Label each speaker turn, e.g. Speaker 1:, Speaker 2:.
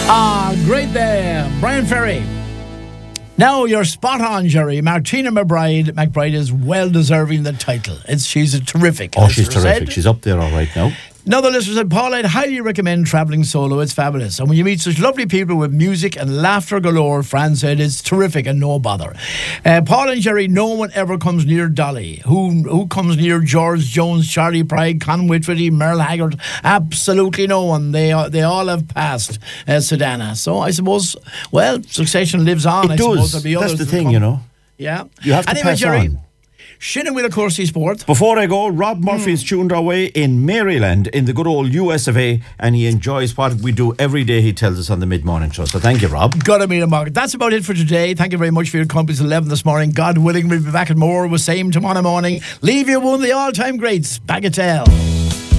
Speaker 1: Great there, Brian Ferry. Now you're spot on, Jerry. Martina McBride is well deserving the title. She's a terrific.
Speaker 2: Oh, she's terrific. She's up there all right now.
Speaker 1: Now the listener said, Paul, I'd highly recommend travelling solo. It's fabulous. And when you meet such lovely people with music and laughter galore, Fran said, it's terrific and no bother. Paul and Jerry, no one ever comes near Dolly. Who comes near George Jones, Charlie Pride, Con Whitworthy, Merle Haggard? Absolutely no one. They all have passed Sedana. So I suppose, well, succession lives on.
Speaker 2: It does. That's the thing, you know.
Speaker 1: Yeah.
Speaker 2: You have to pass
Speaker 1: Jerry,
Speaker 2: on.
Speaker 1: Shinning Wheel of Coursey Sport.
Speaker 2: Before I go, Rob Murphy's tuned our way in Maryland in the good old US of A, and he enjoys what we do every day, he tells us on the mid-morning show. So thank you, Rob.
Speaker 1: Gotta meet him, Mark. That's about it for today. Thank you very much for your company till 11 this morning. God willing, we'll be back at more with same tomorrow morning. Leave you one of the all-time greats, Bagatelle.